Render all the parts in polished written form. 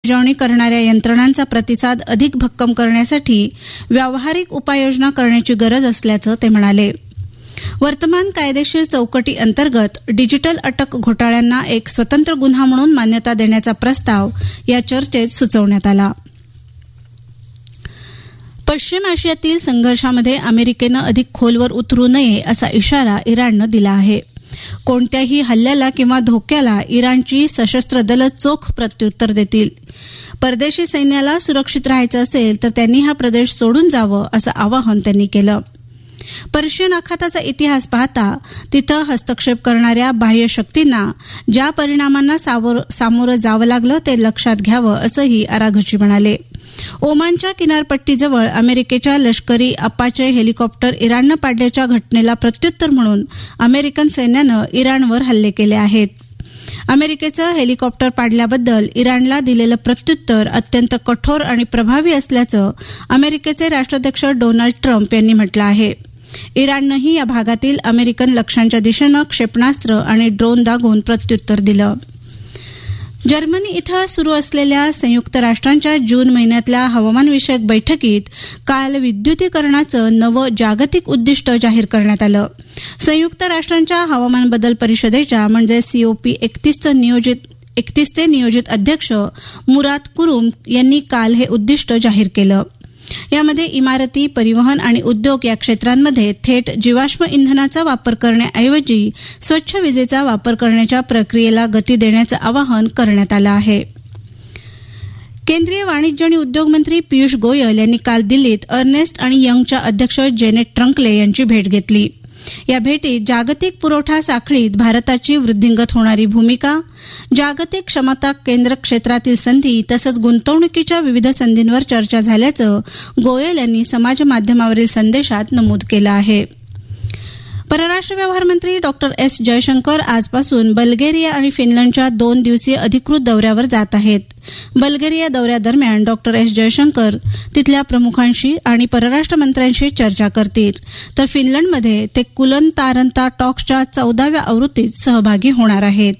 अंमलबजावणी करणाऱ्या यंत्रणांचा प्रतिसाद अधिक भक्कम करण्यासाठी व्यावहारिक उपाययोजना करण्याची गरज असल्याचं ते म्हणाले. वर्तमान कायदेशीर चौकटी अंतर्गत डिजिटल अटक घोटाळ्यांना एक स्वतंत्र गुन्हा म्हणून मान्यता देण्याचा प्रस्ताव या चर्चेत सुचवण्यात आला. पश्चिम आशियातील संघर्षामध्ये अमेरिकेनं अधिक खोलवर उतरू नये असा इशारा इराणनं दिला आहे. कोणत्याही हल्ल्याला किंवा धोक्याला इराणची सशस्त्र दलं चोख प्रत्युत्तर देतील. परदेशी सैन्याला सुरक्षित राहायचं असेल तर त्यांनी हा प्रदेश सोडून जावं असं आवाहन त्यांनी केलं. पर्शियन आखाताचा इतिहास पाहता तिथं हस्तक्षेप करणाऱ्या बाह्य शक्तींना ज्या परिणामांना सामोरं जावं लागलं ते लक्षात घ्यावं असंही आराघची म्हणाले. ओमानच्या किनारपट्टीजवळ अमेरिकेच्या लष्करी अपाचे हेलिकॉप्टर इराणनं पाडल्याच्या घटनेला प्रत्युत्तर म्हणून अमेरिकन सैन्यानं इराणवर हल्ले केले आहेत. अमेरिकेचं हेलिकॉप्टर पाडल्याबद्दल इराणला दिलेलं प्रत्युत्तर अत्यंत कठोर आणि प्रभावी असल्याचं अमेरिकेचे राष्ट्राध्यक्ष डोनाल्ड ट्रम्प यांनी म्हटलं आहे. इराणनंही या भागातील अमेरिकन लक्ष्यांच्या दिशेनं क्षेपणास्त्र आणि ड्रोन दागून प्रत्युत्तर दिलं. जर्मनी इथं सुरू असलेल्या संयुक्त राष्ट्रांच्या जून महिन्यातल्या हवामानविषयक बैठकीत काल विद्युतीकरणाचं नवं जागतिक उद्दिष्ट जाहीर करण्यात आलं. संयुक्त राष्ट्रांच्या हवामान बदल परिषदेच्या म्हणजे COP31 चे नियोजित अध्यक्ष मुरात कुरुम यांनी काल हे उद्दिष्ट जाहीर केलं. यामध्ये इमारती, परिवहन आणि उद्योग या क्षेत्रांमध्ये थेट जीवाश्म इंधनाचा वापर करण्याऐवजी स्वच्छ विजेचा वापर करण्याच्या प्रक्रियेला गती देण्याचं आवाहन करण्यात आलं आहे. केंद्रीय वाणिज्य आणि उद्योग मंत्री पियुष गोयल यांनी काल दिल्लीत अर्नेस्ट आणि यंगच्या अध्यक्ष जेनेट ट्रंकले यांची भेट घेतली. या भेटीत जागतिक पुरवठा साखळीत भारताची वृद्धिंगत होणारी भूमिका, जागतिक क्षमता केंद्र क्षेत्रातील संधी तसंच गुंतवणुकीच्या विविध संधींवर चर्चा झाल्याचं गोयल यांनी समाजमाध्यमावरील संदेशात नमूद केलं आहे. परराष्ट्र व्यवहार मंत्री डॉक्टर एस जयशंकर आजपासून बल्गेरिया आणि फिनलंडच्या 2 दिवसीय अधिकृत दौऱ्यावर जात आहेत. बल्गेरिया दौऱ्यादरम्यान डॉक्टर एस जयशंकर तिथल्या प्रमुखांशी आणि परराष्ट्र मंत्र्यांशी चर्चा करतील, तर फिनलंडमध्ये ते कुलंतारंता टॉक्सच्या 14व्या आवृत्तीत सहभागी होणार आहेत.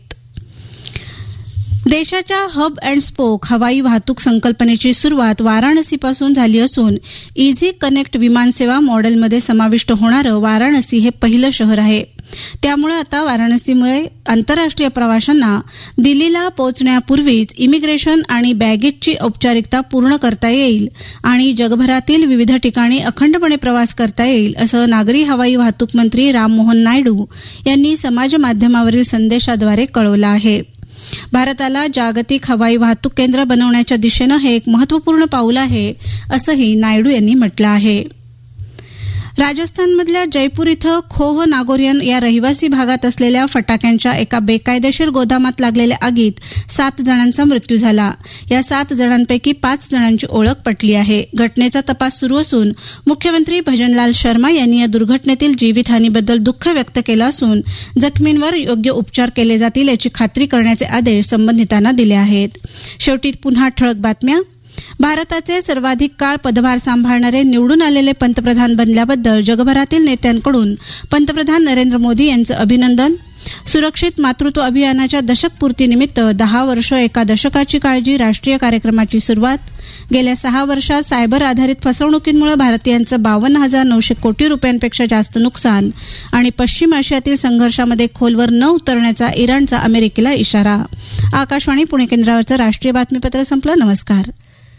देशाच्या हब अँड स्पोक हवाई वाहतूक संकल्पनेची सुरुवात वाराणसीपासून झाली असून इझी कनेक्ट विमानसेवा मॉडेलमध्ये समाविष्ट होणारं वाराणसी हे पहिलं शहर आहे. त्यामुळे आता वाराणसीमुळे आंतरराष्ट्रीय प्रवाशांना दिल्लीला पोहोचण्यापूर्वीच इमिग्रेशन आणि बॅगेजची औपचारिकता पूर्ण करता येईल आणि जगभरातील विविध ठिकाणी अखंडपणे प्रवास करता येईल असं नागरी हवाई वाहतूक मंत्री राममोहन नायडू यांनी समाजमाध्यमावरील संदेशाद्वारे कळवलं आहे. भारताला जागतिक हवाई वाहतूक केंद्र बनवण्याच्या दिशेनं हे एक महत्वपूर्ण पाऊल आहे असंही नायडू यांनी म्हटलं आहे. राजस्थानमधल्या जयपूर इथं खोह नागोरियन या रहिवासी भागात असलेल्या फटाक्यांच्या एका बेकायदेशीर गोदामात लागलेल्या आगीत 7 जणांचा मृत्यू झाला. या 7 जणांपैकी 5 जणांची ओळख पटली आहे. घटनेचा तपास सुरू असून मुख्यमंत्री भजनलाल शर्मा यांनी या दुर्घटनेतील जीवितहानीबद्दल दुःख व्यक्त केलं असून जखमींवर योग्य उपचार केले जातील याची खात्री करण्याचे आदेश संबंधितांना दिले आहेत. शेवटी पुन्हा ठळक बातम्या. भारताचे सर्वाधिक काळ पदभार सांभाळणारे निवडून आलेले पंतप्रधान बनल्याबद्दल जगभरातील नेत्यांकडून पंतप्रधान नरेंद्र मोदी यांचं अभिनंदन. सुरक्षित मातृत्व अभियानाच्या दशकपूर्तीनिमित्त 10 वर्ष एका दशकाची काळजी राष्ट्रीय कार्यक्रमाची सुरुवात. गेल्या 6 वर्षात सायबर आधारित फसवणुकींमुळे भारतीयांचं 52,900 कोटी रुपयांपेक्षा जास्त नुकसान आणि पश्चिम आशियातील संघर्षामध्ये खोलवर न उतरण्याचा इराणचा अमेरिकेला इशारा. आकाशवाणी पुणे केंद्रावरचं राष्ट्रीय बातमीपत्र संपलं. नमस्कार.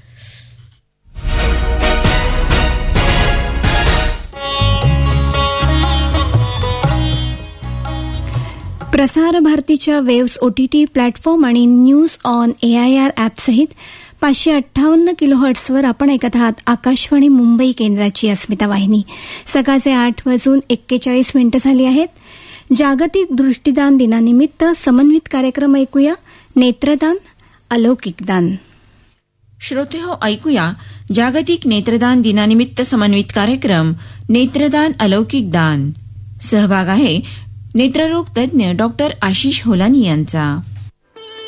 प्रसार भारतीच्या वेव्स OTT प्लॅटफॉर्म आणि न्यूज ऑन AIR ॲपसहित 558 किलोहर्ट्झवर आपण ऐकत आहात आकाशवाणी मुंबई केंद्राची अस्मिता वाहिनी. सकाळचे 8:41 झाली आहेत. जागतिक दृष्टिदान दिनानिमित्त समन्वित कार्यक्रम ऐकूया. नेत्रदान अलौकिक दान. श्रोतेहो, ऐकूया जागतिक नेत्रदान दिनानिमित्त समन्वित कार्यक्रम नेत्रदान अलौकिक दान. सहभाग आहे नेत्ररोग तज्ञ डॉक्टर आशिष होलानी यांचा.